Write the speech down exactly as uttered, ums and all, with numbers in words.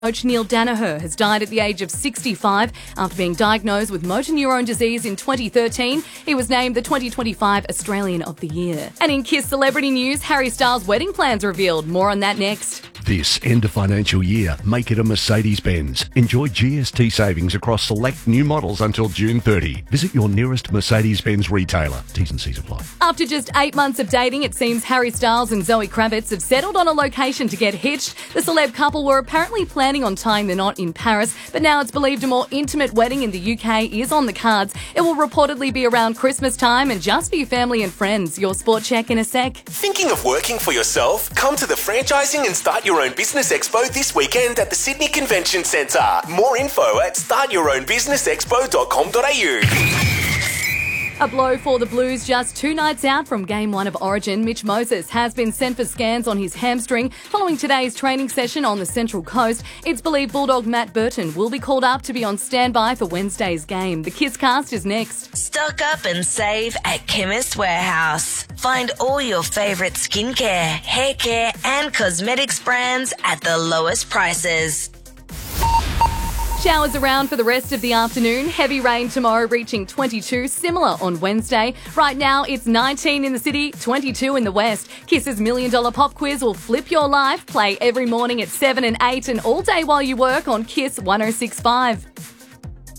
Coach Neil Danaher has died at the age of sixty-five after being diagnosed with motor neurone disease in twenty thirteen. He was named the twenty twenty-five Australian of the Year. And in Kiss celebrity news, Harry Styles' wedding plans revealed. More on that next. This end of financial year, make it a Mercedes-Benz. Enjoy G S T savings across select new models until June thirtieth. Visit your nearest Mercedes-Benz retailer. T's and C's apply. After just eight months of dating, it seems Harry Styles and Zoe Kravitz have settled on a location to get hitched. The celeb couple were apparently planning on tying the knot in Paris, but now it's believed a more intimate wedding in the U K is on the cards. It will reportedly be around Christmas time and just for your family and friends. Your sport check in a sec. Thinking of working for yourself? Come to the Franchising and Start Your Own Business Expo this weekend at the Sydney Convention Centre. More info at start your own business expo dot com dot a u. A blow for the Blues just two nights out from Game one of Origin. Mitch Moses has been sent for scans on his hamstring following today's training session on the Central Coast. It's believed Bulldog Matt Burton will be called up to be on standby for Wednesday's game. The Kiss Cast is next. Stock up and save at Chemist Warehouse. Find all your favourite skincare, hair care and cosmetics brands at the lowest prices. Showers around for the rest of the afternoon. Heavy rain tomorrow reaching twenty-two, similar on Wednesday. Right now it's nineteen in the city, twenty-two in the west. Kiss's Million Dollar Pop Quiz will flip your life. Play every morning at seven and eight and all day while you work on Kiss one oh six point five.